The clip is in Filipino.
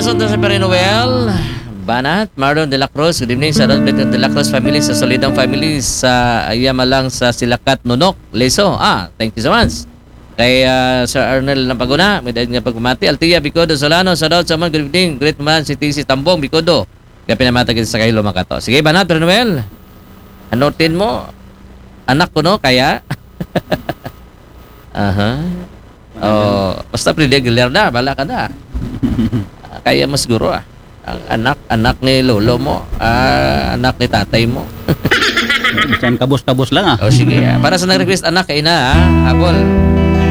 Santa Sa Noel, Banat, Marlon de la Cruz. Good evening sa Rodrigo de la Cruz family, sa Solidang family, sa Ayamalang, sa Silakat, Nunok, Leso. Thank you so much. Kay Sir Arnel Lampaguna, may dahil nga pagpamati. Altia, Bicodo, Solano, Sadot, Saman, good evening. Great man, si TC Tambong, Bicodo. Kaya pinamatagin sa kayo Makato. Sige, Banat, Pero Noel. Anotin mo. Anak ko, no? Kaya? Basta pre-regular na. Bala ka na. Kaya mas siguro Ang anak ni lolo mo. Anak ni tatay mo. Isang kabos-kabos lang Sige. Para sa nag-request anak, kay na Habol.